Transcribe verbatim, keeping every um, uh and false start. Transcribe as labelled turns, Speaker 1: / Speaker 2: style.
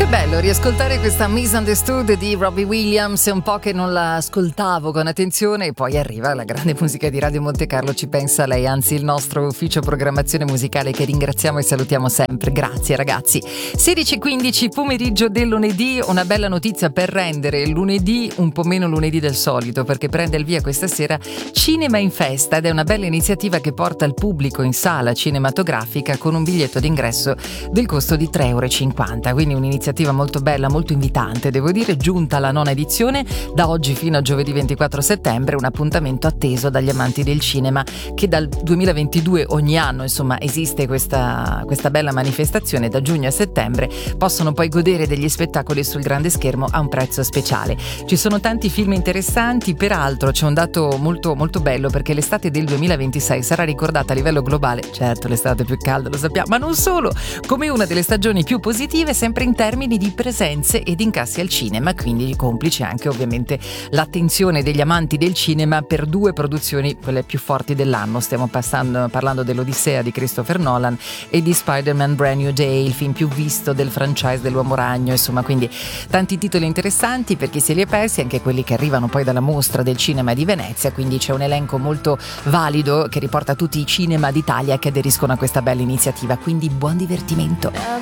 Speaker 1: Che bello riascoltare questa Misunderstood di Robbie Williams. È un po' che non la ascoltavo con attenzione e poi arriva la grande musica di Radio Monte Carlo. Ci pensa lei, anzi il nostro ufficio programmazione musicale, che ringraziamo e salutiamo sempre. Grazie ragazzi. sedici e quindici pomeriggio del lunedì. Una bella notizia per rendere il lunedì un po' meno lunedì del solito, perché prende il via questa sera Cinema in Festa, ed è una bella iniziativa che porta il pubblico in sala cinematografica con un biglietto d'ingresso del costo di tre euro e cinquanta. Quindi un'iniziativa molto bella, molto invitante, devo dire. Giunta la nona edizione, da oggi fino a giovedì ventiquattro settembre, un appuntamento atteso dagli amanti del cinema, che dal duemilaventidue ogni anno insomma esiste questa, questa bella manifestazione. Da giugno a settembre possono poi godere degli spettacoli sul grande schermo a un prezzo speciale. Ci sono tanti film interessanti, peraltro c'è un dato molto molto bello, perché l'estate del duemilaventisei sarà ricordata a livello globale, certo l'estate più calda lo sappiamo, ma non solo, come una delle stagioni più positive sempre in termini di presenze ed incassi al cinema, quindi complice anche ovviamente l'attenzione degli amanti del cinema per due produzioni, quelle più forti dell'anno. Stiamo passando, parlando dell'Odissea di Christopher Nolan e di Spider-Man Brand New Day, il film più visto del franchise dell'Uomo Ragno, insomma, quindi tanti titoli interessanti per chi se li è persi, anche quelli che arrivano poi dalla mostra del cinema di Venezia, quindi c'è un elenco molto valido che riporta tutti i cinema d'Italia che aderiscono a questa bella iniziativa, quindi buon divertimento.